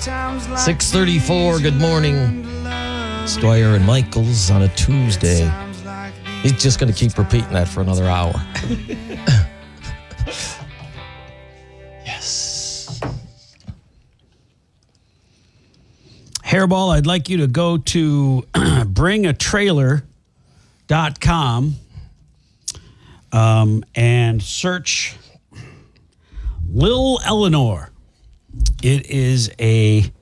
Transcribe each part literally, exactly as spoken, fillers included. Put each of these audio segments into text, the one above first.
six thirty-four, good morning. Stoyer and Michaels on a Tuesday. He's just going to keep repeating that for another hour. Yes. Hairball, I'd like you to go to bring a trailer dot com um, and search Lil Eleanor. It is a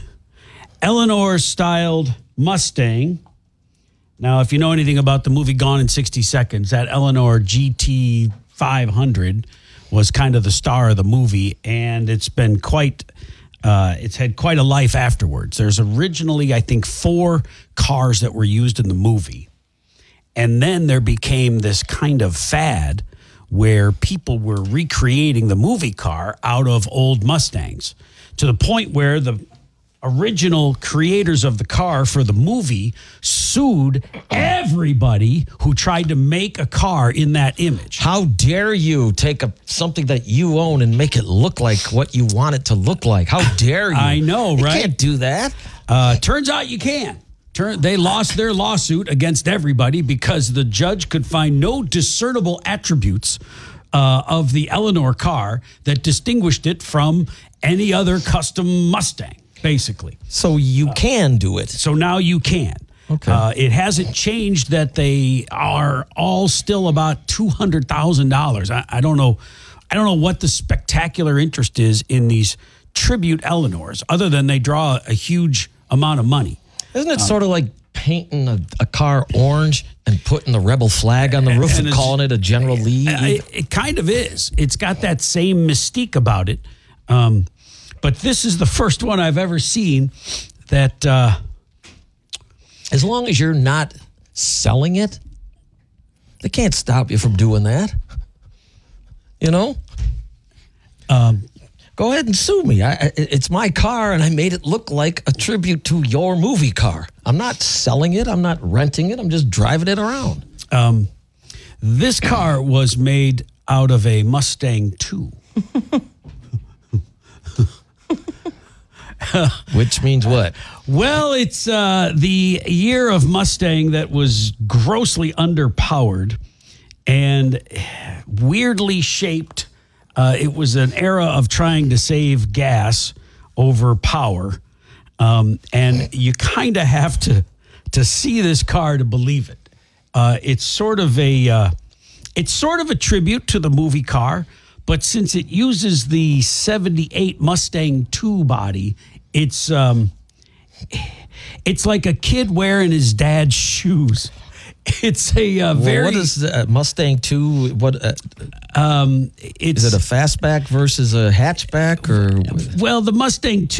Eleanor-styled Mustang. Now, if you know anything about the movie Gone in sixty seconds, that Eleanor G T five hundred was kind of the star of the movie, and it's been quite, uh, it's had quite a life afterwards. There's originally, I think, four cars that were used in the movie, and then there became this kind of fad where people were recreating the movie car out of old Mustangs to the point where the original creators of the car for the movie sued everybody who tried to make a car in that image. How dare you take a something that you own and make it look like what you want it to look like? How dare you? I know, right? You can't do that. Uh, turns out you can. Turn, they lost their lawsuit against everybody because the judge could find no discernible attributes uh, of the Eleanor car that distinguished it from any other custom Mustang, basically. So you can do it. So now you can. Okay. Uh, it hasn't changed that they are all still about two hundred thousand dollars. I, I don't know. I don't know what the spectacular interest is in these tribute Eleanors, other than they draw a huge amount of money. Isn't it um, sort of like painting a, a car orange and putting the rebel flag on the roof and, and calling it a General Lee? It, it kind of is. It's got that same mystique about it. Um, but this is the first one I've ever seen that... Uh, as long as you're not selling it, they can't stop you from doing that. You know? Um, Go ahead and sue me. I, it's my car, and I made it look like a tribute to your movie car. I'm not selling it. I'm not renting it. I'm just driving it around. Um, this car was made out of a Mustang two. Which means what? Well, it's uh, the year of Mustang that was grossly underpowered and weirdly shaped. Uh, it was an era of trying to save gas over power. Um, and you kind of have to to see this car to believe it. Uh, it's sort of a uh, it's sort of a tribute to the movie car, but since it uses the seventy-eight Mustang two body, it's um, it's like a kid wearing his dad's shoes. It's a uh, very. Well, what is uh, Mustang two? What uh, um, it's, is it? A fastback versus a hatchback, or well, the Mustang two.